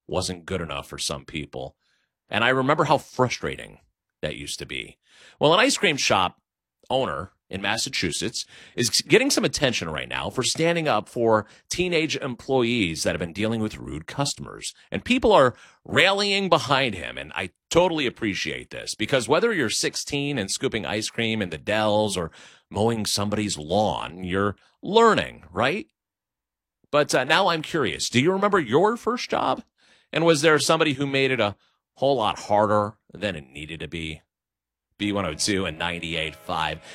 wasn't good enough for some people. And I remember how frustrating that used to be. Well, an ice cream shop owner in Massachusetts is getting some attention right now for standing up for teenage employees that have been dealing with rude customers. And people are rallying behind him. And I totally appreciate this because whether you're 16 and scooping ice cream in the Dells or mowing somebody's lawn, you're learning, right? But now I'm curious. Do you remember your first job? And was there somebody who made it a whole lot harder than it needed to be? B102 and 98.5.